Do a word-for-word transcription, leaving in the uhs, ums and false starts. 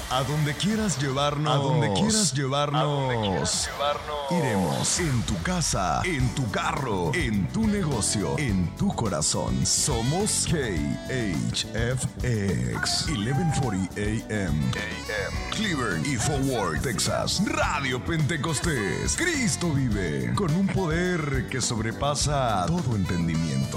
A donde quieras llevarnos. A donde quieras llevarnos. A donde quieras llevarnos. Iremos en tu casa, en tu carro, en tu negocio, en tu corazón. Somos K H F X once cuarenta A M. Cleveland y Fort Worth, Texas. Radio Pentecostés. Cristo vive con un poder que sobrepasa todo entendimiento.